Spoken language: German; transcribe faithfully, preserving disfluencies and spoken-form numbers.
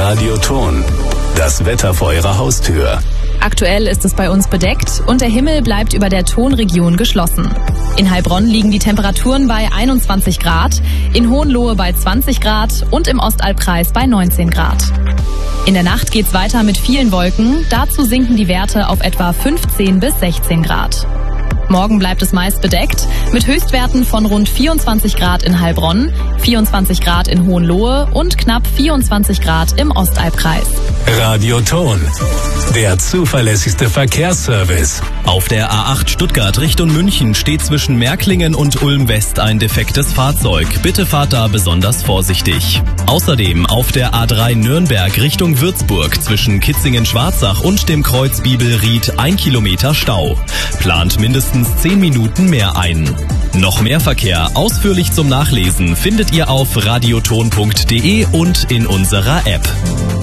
Radioton. Das Wetter vor Ihrer Haustür. Aktuell ist es bei uns bedeckt und der Himmel bleibt über der Tonregion geschlossen. In Heilbronn liegen die Temperaturen bei einundzwanzig Grad, in Hohenlohe bei zwanzig Grad und im Ostalbkreis bei neunzehn Grad. In der Nacht geht's weiter mit vielen Wolken, dazu sinken die Werte auf etwa fünfzehn bis sechzehn Grad. Morgen bleibt es meist bedeckt, mit Höchstwerten von rund vierundzwanzig Grad in Heilbronn, vierundzwanzig Grad in Hohenlohe und knapp vierundzwanzig Grad im Ostalbkreis. Radioton, der zuverlässigste Verkehrsservice. Auf der A acht Stuttgart Richtung München steht zwischen Märklingen und Ulm West ein defektes Fahrzeug. Bitte fahrt da besonders vorsichtig. Außerdem auf der A drei Nürnberg Richtung Würzburg zwischen Kitzingen-Schwarzach und dem Kreuz Bibelried ein Kilometer Stau. Plant mindestens zehn Minuten mehr ein. Noch mehr Verkehr ausführlich zum Nachlesen findet ihr auf radioton punkt de und in unserer App.